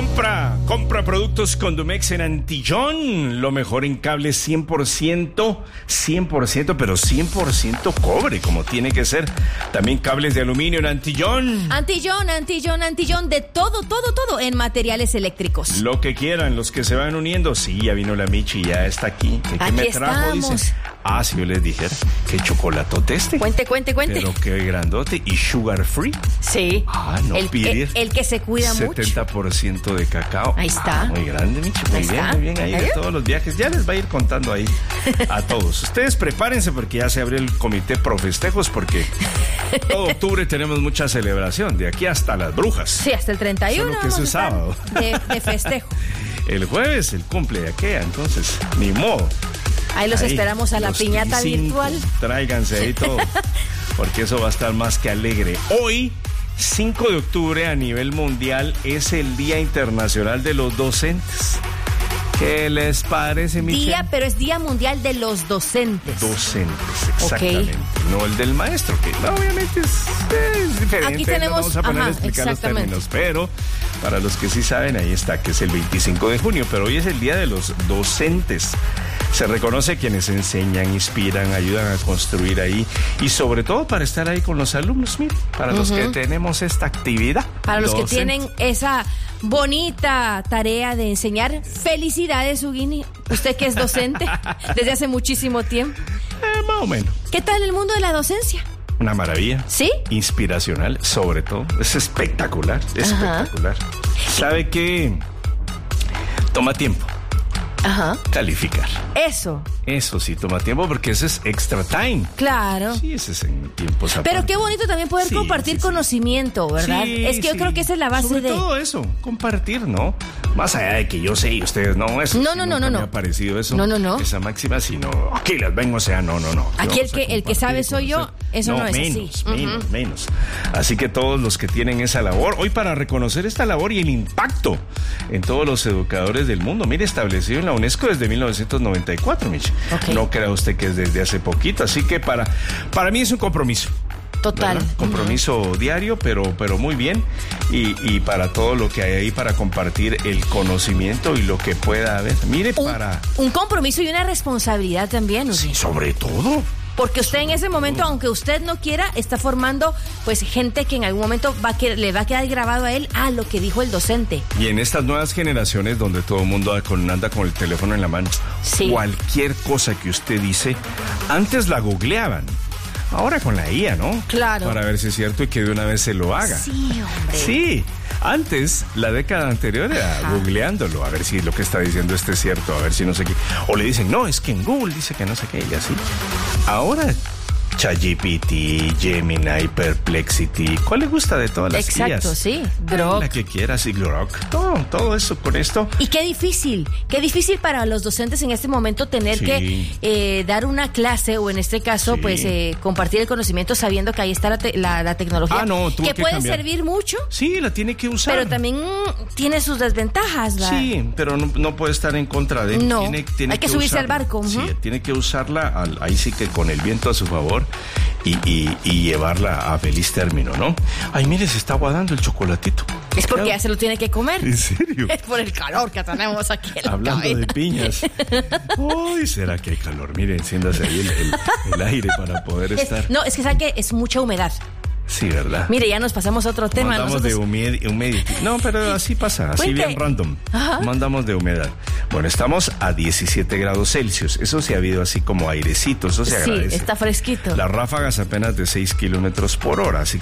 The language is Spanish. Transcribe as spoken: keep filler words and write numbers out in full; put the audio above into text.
Compra, compra productos Condumex en Antillón. Lo mejor en cables cien por ciento, cien por ciento, pero cien por ciento cobre, como tiene que ser. También cables de aluminio en Antillón. Antillón, Antillón, Antillón, de todo, todo, todo en materiales eléctricos. Lo que quieran, los que se van uniendo. Sí, ya vino la Michi, ya está aquí. ¿Qué, aquí me trajo? estamos. Dice. Ah, si yo les dijera, qué chocolatote este. Cuente, cuente, cuente. Pero qué grandote. ¿Y sugar free? Sí. Ah, no el, pedir. El, el que se cuida setenta por ciento mucho. de cacao. Ahí está. Ah, muy grande, Michi. Muy ahí bien, está. muy bien. Ahí ¿Ahí? de todos los viajes. Ya les va a ir contando ahí a todos. Ustedes prepárense porque ya se abrió el comité pro festejos porque todo octubre tenemos mucha celebración. De aquí hasta las brujas. Sí, hasta el treinta y uno. Solo que ese sábado. De, de festejo. El jueves el cumple de aquella, entonces, ni modo. Ahí los Ahí, esperamos a la los piñata veinticinco, virtual. Tráiganse ahí todo, porque eso va a estar más que alegre. Hoy, cinco de octubre, a nivel mundial, es el Día Internacional de los Docentes. ¿Qué les parece, Michelle? Día, pero es Día Mundial de los Docentes. Docentes, exactamente. Okay. No el del maestro, que no, obviamente es, es diferente. Aquí tenemos, no vamos a poner ajá, a explicar los exactamente. términos, pero para los que sí saben, ahí está, que es el veinticinco de junio, pero hoy es el Día de los Docentes. Se reconoce quienes enseñan, inspiran, ayudan a construir ahí y sobre todo para estar ahí con los alumnos, mire, para uh-huh. los que tenemos esta actividad. Para los docente. que tienen esa bonita tarea de enseñar. Felicidades, Huguini. Usted que es docente desde hace muchísimo tiempo. Eh, más o menos. ¿Qué tal el mundo de la docencia? Una maravilla. ¿Sí? Inspiracional, sobre todo. Es espectacular, espectacular. Ajá. ¿Sabe qué? Toma tiempo. Ajá. Calificar. Eso. Eso sí toma tiempo porque ese es extra time. Claro. Sí, ese es en tiempos aparte. Pero qué bonito también poder sí, compartir sí, conocimiento, ¿verdad? Sí, es que yo sí. creo que esa es la base Sobre de... todo eso, compartir, ¿no? Más allá de que yo sé y ustedes no, eso. No, sí, no, no, nunca no, me no. ha parecido eso. No, no, no. Esa máxima, sino aquí las vengo, o sea, no, no, no. Aquí el que, el que sabe soy yo, eso no, no es menos, así. Menos, uh-huh. menos. Así que todos los que tienen esa labor, hoy para reconocer esta labor y el impacto en todos los educadores del mundo, mire, establecido en la UNESCO desde mil novecientos noventa y cuatro, Mich. Okay. No crea usted que es desde hace poquito, así que para, para mí es un compromiso. Total. ¿Verdad? Compromiso uh-huh. diario, pero, pero muy bien. Y, y para todo lo que hay ahí para compartir el conocimiento y lo que pueda haber. Mire, un, para... Un compromiso y una responsabilidad también. ¿No? Sí, sobre todo. Porque usted en ese momento, aunque usted no quiera, está formando pues gente que en algún momento va a que, le va a quedar grabado a él a lo que dijo el docente. Y en estas nuevas generaciones donde todo el mundo anda con, anda con el teléfono en la mano, sí. cualquier cosa que usted dice, antes la googleaban. Ahora con la I A, ¿no? Claro. Para ver si es cierto y que de una vez se lo haga. Sí, hombre. Sí. Antes, la década anterior era Ajá. googleándolo, a ver si lo que está diciendo este es cierto, a ver si no sé qué. O le dicen, no, es que en Google dice que no sé qué, y así. Ahora, ChatGPT, Gemini, Perplexity, ¿cuál le gusta de todas las Exacto, I As? sí. Grok. La que quieras, y Grok. Todo, todo eso con esto. Y qué difícil, qué difícil para los docentes en este momento tener sí. que eh, dar una clase o en este caso, sí. pues, eh, compartir el conocimiento sabiendo que ahí está la, te- la, la tecnología. Ah, no, que, que puede cambiar. Servir mucho. Sí, la tiene que usar. Pero también tiene sus desventajas, ¿verdad? Sí, pero no, no puede estar en contra de. No, tiene, tiene hay que, que subirse usarla. al barco. Uh-huh. Sí, tiene que usarla, al, ahí sí que con el viento a su favor y, y, y llevarla a feliz término, ¿no? Ay, mire, se está aguadando el chocolatito. Es porque ya se lo tiene que comer. ¿En serio? Es por el calor que tenemos aquí en la Hablando cabina. de piñas. Uy, ¿será que hay calor? Mire, enciéndase ahí el, el, el aire para poder es, estar. No, es que sabe que es mucha humedad. Sí, ¿verdad? Mire, ya nos pasamos a otro tema. Mandamos nosotros... de humedad, humidity. No, pero así pasa, así Cuente. bien random. Ajá. Mandamos de humedad. Bueno, estamos a diecisiete grados Celsius. Eso sí ha habido así como airecito, eso se sí, agradece. Está fresquito. Las ráfagas apenas de seis kilómetros por hora, así